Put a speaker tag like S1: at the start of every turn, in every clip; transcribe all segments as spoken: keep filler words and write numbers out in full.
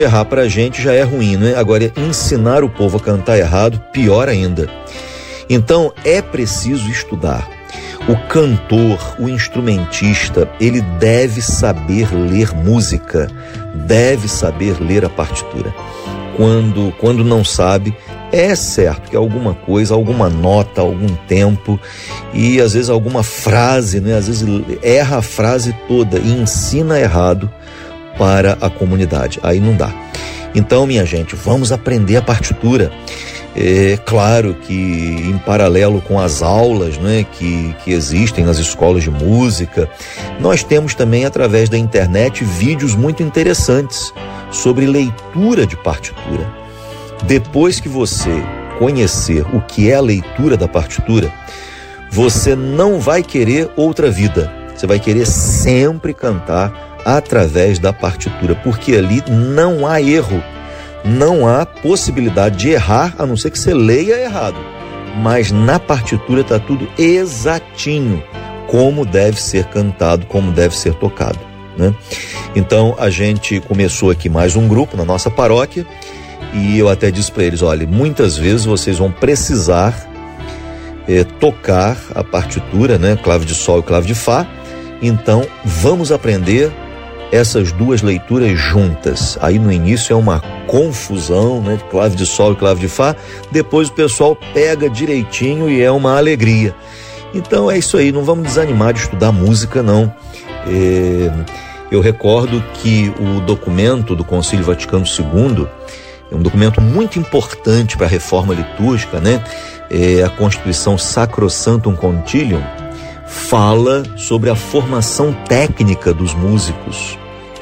S1: Errar pra gente já é ruim, né? Agora, ensinar o povo a cantar errado, pior ainda. Então, é preciso estudar. O cantor, o instrumentista, ele deve saber ler música, deve saber ler a partitura. Quando, quando não sabe, é certo que alguma coisa, alguma nota, algum tempo e às vezes alguma frase, né? Às vezes erra a frase toda e ensina errado para a comunidade. Aí não dá. Então, minha gente, vamos aprender a partitura. É claro que em paralelo com as aulas, né, que, que existem nas escolas de música, nós temos também através da internet vídeos muito interessantes sobre leitura de partitura. Depois que você conhecer o que é a leitura da partitura, você não vai querer outra vida. Você vai querer sempre cantar através da partitura, porque ali não há erro. Não há possibilidade de errar, a não ser que você leia errado. Mas na partitura está tudo exatinho, como deve ser cantado, como deve ser tocado, né? Então, a gente começou aqui mais um grupo na nossa paróquia e eu até disse para eles, olha, muitas vezes vocês vão precisar é, tocar a partitura, né? Clave de Sol e clave de Fá. Então, vamos aprender essas duas leituras juntas. Aí no início é uma confusão, né, de clave de Sol e clave de Fá, depois o pessoal pega direitinho e é uma alegria. Então é isso aí, não vamos desanimar de estudar música, não. É, eu recordo que o documento do Concílio Vaticano segundo é um documento muito importante para a reforma litúrgica, né? É a Constituição Sacrosanctum Concilium, fala sobre a formação técnica dos músicos.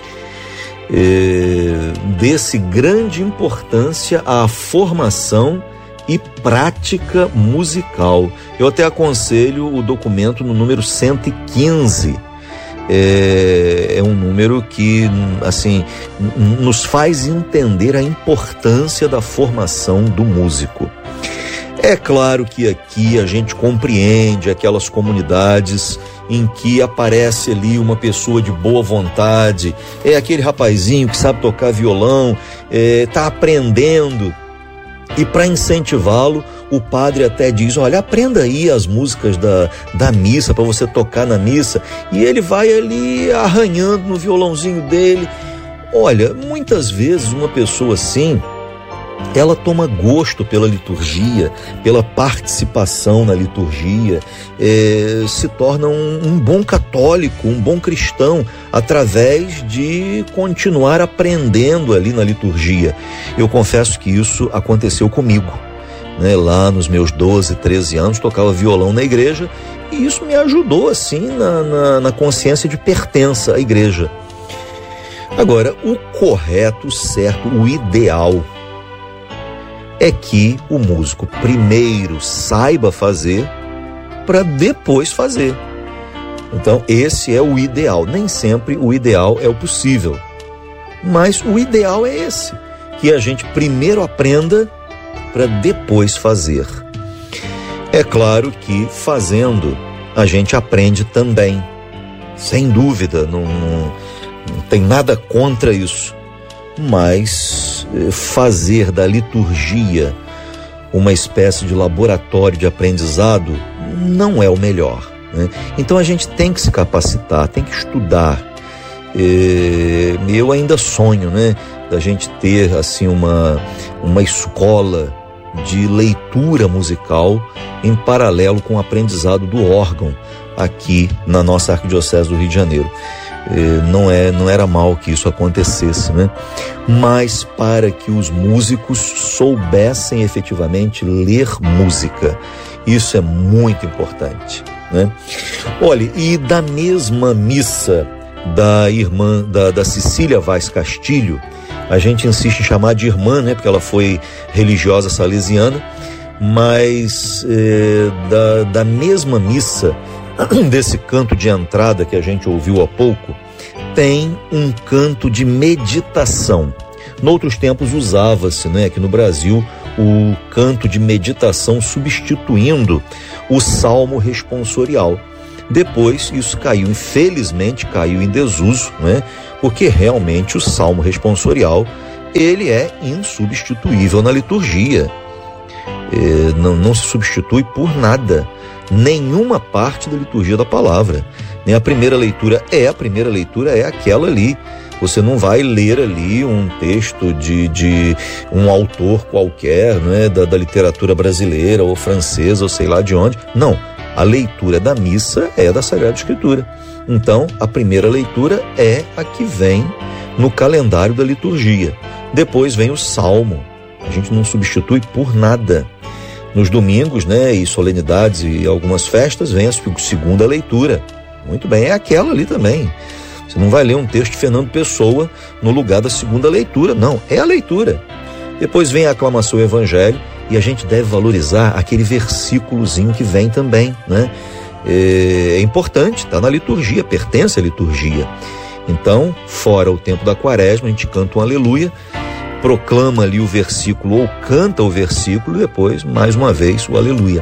S1: É, desse grande importância à formação e prática musical. Eu até aconselho o documento no número cento e quinze. É, é um número que, assim, nos faz entender a importância da formação do músico. É claro que aqui a gente compreende aquelas comunidades em que aparece ali uma pessoa de boa vontade, é aquele rapazinho que sabe tocar violão, está é, aprendendo, e para incentivá-lo, o padre até diz, olha, aprenda aí as músicas da, da missa, para você tocar na missa, e ele vai ali arranhando no violãozinho dele. Olha, muitas vezes uma pessoa assim, ela toma gosto pela liturgia, pela participação na liturgia, é, se torna um, um bom católico, um bom cristão, através de continuar aprendendo ali na liturgia. Eu confesso que isso aconteceu comigo, né? Lá nos meus doze, treze anos, tocava violão na igreja, e isso me ajudou assim na, na, na consciência de pertença à igreja. Agora, o correto, o certo, o ideal é que o músico primeiro saiba fazer para depois fazer. Então, esse é o ideal. Nem sempre o ideal é o possível, mas o ideal é esse, que a gente primeiro aprenda para depois fazer. É claro que fazendo a gente aprende também, sem dúvida, não, não, não tem nada contra isso. Mas fazer da liturgia uma espécie de laboratório de aprendizado não é o melhor, né? Então a gente tem que se capacitar, tem que estudar. Eu ainda sonho, né, da gente ter assim uma, uma escola de leitura musical em paralelo com o aprendizado do órgão aqui na nossa Arquidiocese do Rio de Janeiro. Não, é, não era mal que isso acontecesse, né? Mas para que os músicos soubessem efetivamente ler música, isso é muito importante, né? Olha, e da mesma missa da irmã, da, da Cecília Vaz Castilho, a gente insiste em chamar de irmã, né? Porque ela foi religiosa salesiana, mas é, da, da mesma missa desse canto de entrada que a gente ouviu há pouco, tem um canto de meditação. Noutros tempos usava-se, né, aqui no Brasil, o canto de meditação substituindo o salmo responsorial. Depois isso caiu, infelizmente caiu em desuso, né, porque realmente o salmo responsorial ele é insubstituível na liturgia. É, não, não se substitui por nada, nenhuma parte da liturgia da palavra. Nem a primeira leitura é a primeira leitura, é aquela ali. Você não vai ler ali um texto de, de um autor qualquer, né, da, da literatura brasileira ou francesa ou sei lá de onde. Não, a leitura da missa é da Sagrada Escritura. Então, a primeira leitura é a que vem no calendário da liturgia. Depois vem o Salmo. A gente não substitui por nada. Nos domingos, né, e solenidades e algumas festas, vem a segunda leitura. Muito bem, é aquela ali também. Você não vai ler um texto de Fernando Pessoa no lugar da segunda leitura, não, é a leitura. Depois vem a aclamação ao Evangelho e a gente deve valorizar aquele versículozinho que vem também, né? É importante, está na liturgia, pertence à liturgia. Então, fora o tempo da quaresma, a gente canta um aleluia, proclama ali o versículo ou canta o versículo e depois, mais uma vez, o aleluia.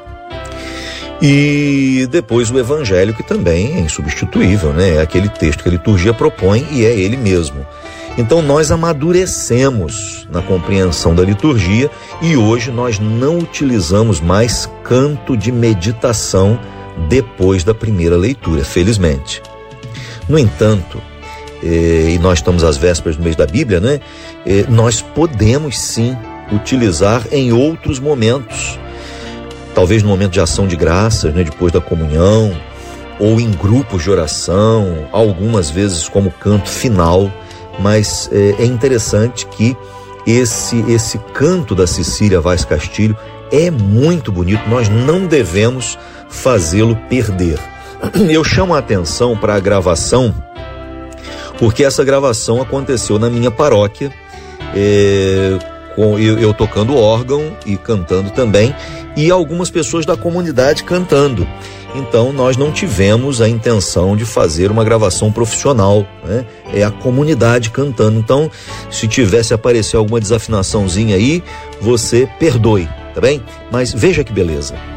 S1: E depois o Evangelho, que também é insubstituível, né? É aquele texto que a liturgia propõe e é ele mesmo. Então nós amadurecemos na compreensão da liturgia e hoje nós não utilizamos mais canto de meditação depois da primeira leitura, felizmente. No entanto, eh, e nós estamos às vésperas do mês da Bíblia, né? Eh, nós podemos sim utilizar em outros momentos, talvez no momento de ação de graças, né, depois da comunhão, ou em grupos de oração, algumas vezes como canto final, mas é, é interessante que esse, esse canto da Cecília Vaz Castilho é muito bonito, nós não devemos fazê-lo perder. Eu chamo a atenção para a gravação, porque essa gravação aconteceu na minha paróquia, é, com eu, eu tocando órgão e cantando também, e algumas pessoas da comunidade cantando. Então nós não tivemos a intenção de fazer uma gravação profissional, né? É a comunidade cantando. Então, se tivesse aparecer alguma desafinaçãozinha aí, você perdoe, tá bem? Mas veja que beleza.